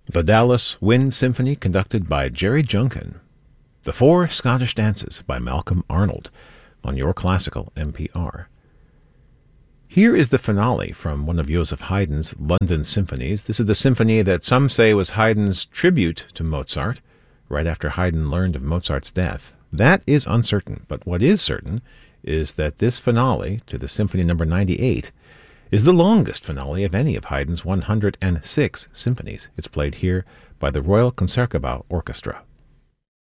The Dallas Wind Symphony conducted by Jerry Junkin. The Four Scottish Dances by Malcolm Arnold on Your Classical NPR. Here is the finale from one of Joseph Haydn's London symphonies. This is the symphony that some say was Haydn's tribute to Mozart, right after Haydn learned of Mozart's death. That is uncertain, but what is certain is that this finale to the Symphony No. 98 is the longest finale of any of Haydn's 106 symphonies. It's played here by the Royal Concertgebouw Orchestra.